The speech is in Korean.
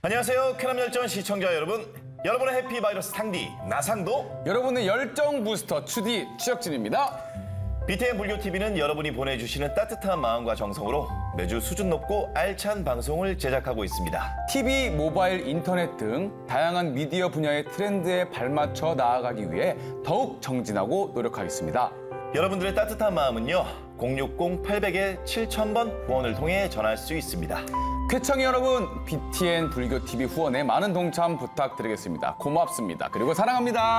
안녕하세요. 쾌남열전 시청자 여러분. 여러분의 해피바이러스 탕디 나상도, 여러분의 열정 부스터 추디 추혁진입니다. BTN 불교TV는 여러분이 보내주시는 따뜻한 마음과 정성으로 매주 수준 높고 알찬 방송을 제작하고 있습니다. TV, 모바일, 인터넷 등 다양한 미디어 분야의 트렌드에 발맞춰 나아가기 위해 더욱 정진하고 노력하겠습니다. 여러분들의 따뜻한 마음은요, 060-800-7000번 후원을 통해 전할 수 있습니다. 쾌청이 여러분, BTN 불교TV 후원에 많은 동참 부탁드리겠습니다. 고맙습니다. 그리고 사랑합니다.